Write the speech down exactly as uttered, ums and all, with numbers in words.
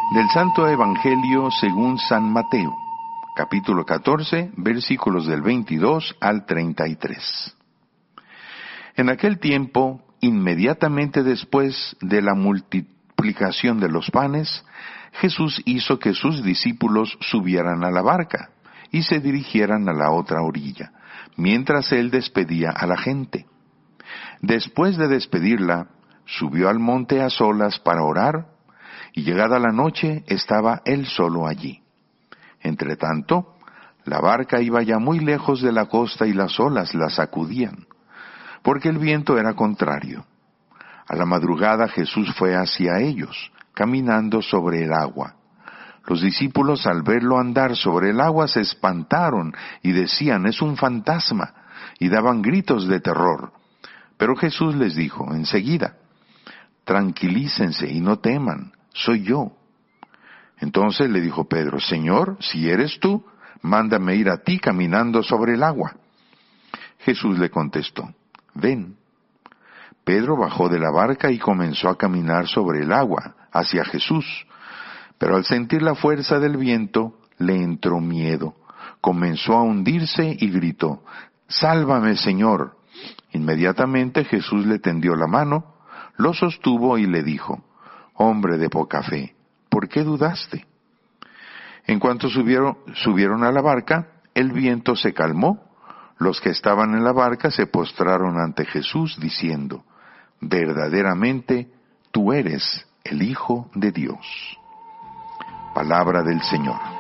Del Santo Evangelio según San Mateo, capítulo catorce, versículos del veintidós al treinta y tres. En aquel tiempo, inmediatamente después de la multiplicación de los panes, Jesús hizo que sus discípulos subieran a la barca y se dirigieran a la otra orilla, mientras él despedía a la gente. Después de despedirla, subió al monte a solas para orar, y llegada la noche estaba él solo allí. Entretanto, la barca iba ya muy lejos de la costa y las olas la sacudían, porque el viento era contrario. A la madrugada Jesús fue hacia ellos, caminando sobre el agua. Los discípulos, al verlo andar sobre el agua, se espantaron y decían: «Es un fantasma», y daban gritos de terror. Pero Jesús les dijo enseguida: «Tranquilícense y no teman, soy yo». Entonces le dijo Pedro: «Señor, si eres tú, mándame ir a ti caminando sobre el agua». Jesús le contestó: «Ven». Pedro bajó de la barca y comenzó a caminar sobre el agua hacia Jesús, pero al sentir la fuerza del viento le entró miedo, comenzó a hundirse y gritó: «¡Sálvame, Señor!». Inmediatamente Jesús le tendió la mano, lo sostuvo y le dijo: «Hombre de poca fe, ¿por qué dudaste?». En cuanto subieron, subieron a la barca, el viento se calmó. Los que estaban en la barca se postraron ante Jesús diciendo: «Verdaderamente, tú eres el Hijo de Dios». Palabra del Señor.